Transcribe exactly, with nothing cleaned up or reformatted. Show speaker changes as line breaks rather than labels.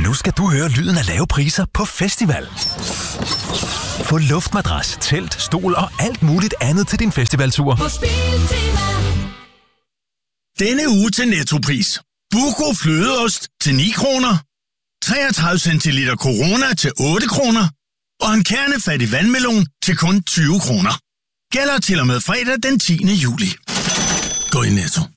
Nu skal du høre lyden af lave priser på festival. Få luftmadras, telt, stol og alt muligt andet til din festivaltur.
På Biltema.
Denne uge til Nettopris. Buco flødeost til ni kroner. treogtredive centiliter Corona til otte kroner. Og en kernefattig vandmelon til kun tyve kroner. Gælder til og med fredag den tiende juli. Gå i Netto.